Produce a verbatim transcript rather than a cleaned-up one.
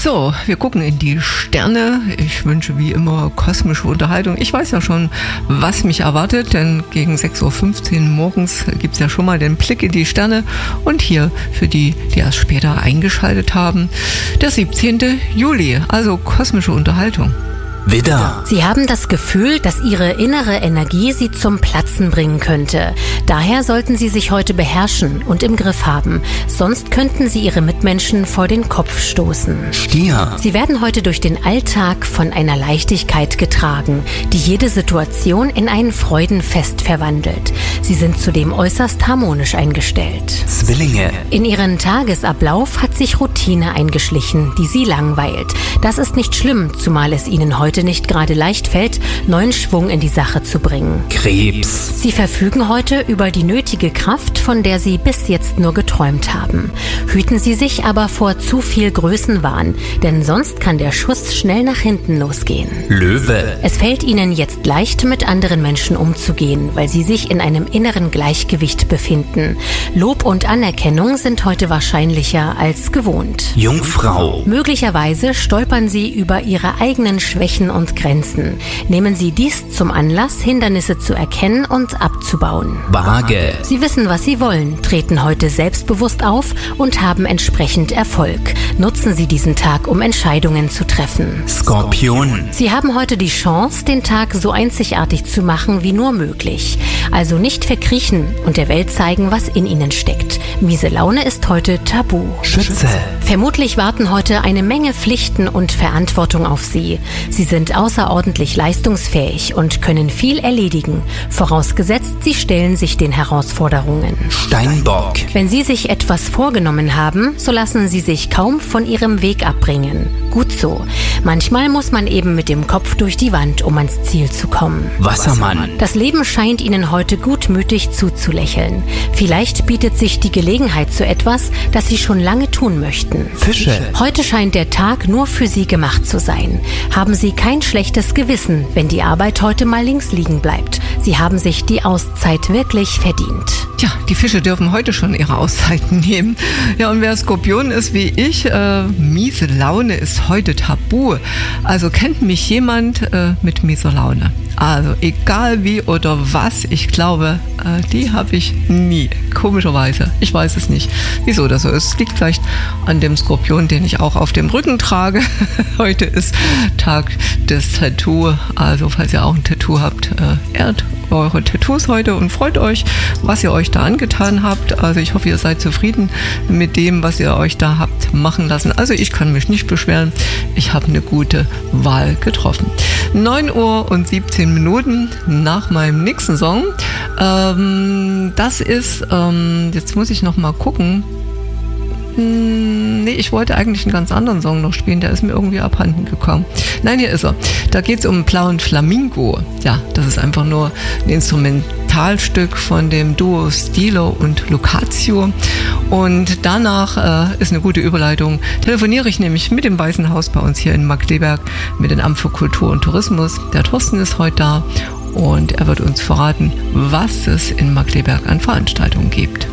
So, wir gucken in die Sterne. Ich wünsche wie immer kosmische Unterhaltung. Ich weiß ja schon, was mich erwartet, denn gegen sechs Uhr fünfzehn morgens gibt es ja schon mal den Blick in die Sterne. Und hier für die, die erst später eingeschaltet haben, der siebzehnten Juli, also kosmische Unterhaltung. Widder. Sie haben das Gefühl, dass Ihre innere Energie Sie zum Platzen bringen könnte. Daher sollten Sie sich heute beherrschen und im Griff haben. Sonst könnten Sie Ihre Mitmenschen vor den Kopf stoßen. Stier. Sie werden heute durch den Alltag von einer Leichtigkeit getragen, die jede Situation in ein Freudenfest verwandelt. Sie sind zudem äußerst harmonisch eingestellt. Zwillinge. In Ihren Tagesablauf hat sich Routine eingeschlichen, die Sie langweilt. Das ist nicht schlimm, zumal es Ihnen heute nicht gerade leicht fällt, neuen Schwung in die Sache zu bringen. Krebs. Sie verfügen heute über die nötige Kraft, von der Sie bis jetzt nur geträumt haben. Hüten Sie sich aber vor zu viel Größenwahn, denn sonst kann der Schuss schnell nach hinten losgehen. Löwe. Es fällt Ihnen jetzt leicht, mit anderen Menschen umzugehen, weil Sie sich in einem inneren Gleichgewicht befinden. Lob und Anerkennung sind heute wahrscheinlicher als gewohnt. Jungfrau. Möglicherweise stolpern Sie über Ihre eigenen Schwächen und Grenzen. Nehmen Sie dies zum Anlass, Hindernisse zu erkennen und abzubauen. Waage. Sie wissen, was Sie wollen, treten heute selbstbewusst auf und haben entsprechend Erfolg. Nutzen Sie diesen Tag, um Entscheidungen zu treffen. Skorpion. Sie haben heute die Chance, den Tag so einzigartig zu machen wie nur möglich. Also nicht verkriechen und der Welt zeigen, was in Ihnen steckt. Miese Laune ist heute tabu. Schütze. Vermutlich warten heute eine Menge Pflichten und Verantwortung auf Sie. Sie sind außerordentlich leistungsfähig und können viel erledigen, vorausgesetzt, Sie stellen sich den Herausforderungen. Steinbock. Wenn Sie sich etwas vorgenommen haben, so lassen Sie sich kaum von Ihrem Weg abbringen. Gut so. Manchmal muss man eben mit dem Kopf durch die Wand, um ans Ziel zu kommen. Wassermann. Das Leben scheint Ihnen heute gutmütig zuzulächeln. Vielleicht bietet sich die Gelegenheit zu etwas, das Sie schon lange tun möchten. Fische. Heute scheint der Tag nur für Sie gemacht zu sein. Haben Sie kein schlechtes Gewissen, wenn die Arbeit heute mal links liegen bleibt. Sie haben sich die Auszeit wirklich verdient. Tja, die Fische dürfen heute schon ihre Auszeiten nehmen. Ja, und wer Skorpion ist wie ich, äh, miese Laune ist heute tabu. Also kennt mich jemand äh, mit mieser Laune? Also egal wie oder was, ich glaube, äh, die habe ich nie. Komischerweise. Ich weiß es nicht, wieso das so ist. Es liegt vielleicht an dem Skorpion, den ich auch auf dem Rücken trage. Heute ist Tag des Tattoo. Also falls ihr auch ein Tattoo habt, äh, ehrt eure Tattoos heute und freut euch, was ihr euch da angetan habt. Also ich hoffe, ihr seid zufrieden mit dem, was ihr euch da habt machen lassen. Also ich kann mich nicht beschweren. Ich habe eine gute Wahl getroffen. neun Uhr und siebzehn Minuten nach meinem nächsten Song. Ähm, das ist, ähm, jetzt muss ich noch mal gucken. Nee, ich wollte eigentlich einen ganz anderen Song noch spielen, der ist mir irgendwie abhanden gekommen. Nein, hier ist er. Da geht es um Blauen Flamingo. Ja, das ist einfach nur ein Instrumentalstück von dem Duo Stilo und Lucazio. Und danach äh, ist eine gute Überleitung. Telefoniere ich nämlich mit dem Weißen Haus bei uns hier in Markkleeberg, mit dem Amt für Kultur und Tourismus. Der Thorsten ist heute da und er wird uns verraten, was es in Markkleeberg an Veranstaltungen gibt.